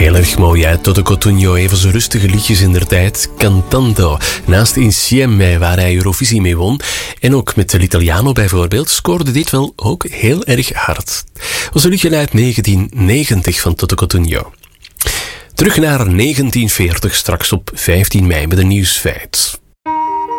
Heel erg mooi, hè? Toto Cutugno, even zo rustige liedjes in der tijd. Cantando. Naast Insieme, waar hij Eurovisie mee won. En ook met l'Italiano bijvoorbeeld, scoorde dit wel ook heel erg hard. Dat was een liedje uit 1990 van Toto Cutugno. Terug naar 1940, straks op 15 mei met een nieuwsfeit.